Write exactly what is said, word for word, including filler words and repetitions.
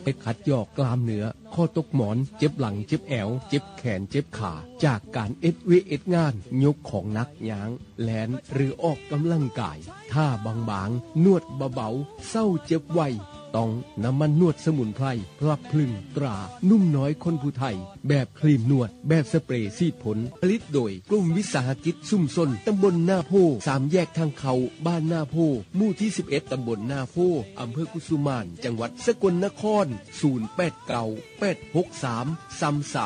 ไปขัดยอกกล้ามเนื้อข้อตกหมอนเจ็บหลังเจ็บแอวเจ็บแขนเจ็บขาจากการเอ็ดเวเอ็ดงานยกของนักยางแลนหรือออกกำลังกายท่าบางๆนวดเบาๆเศร้าเจ็บไวต้องน้ำมันนวดสมุนไพรพลับพลึงตรานุ่มน้อยคนผู้ไทยแบบครีมนวดแบบสเปรย์ซีดผลผลิตโดยกลุ่มวิสาหกิจซุ่มซนตำบลหน้าโพสามแยกทางเขาบ้านหน้าโพหมู่ที่สิบเอ็ดตำบลหน้าโพอำเภอกุสุมานจังหวัดสกลนครศูนย์ แปด เก้า แปด หก สาม สาม สาม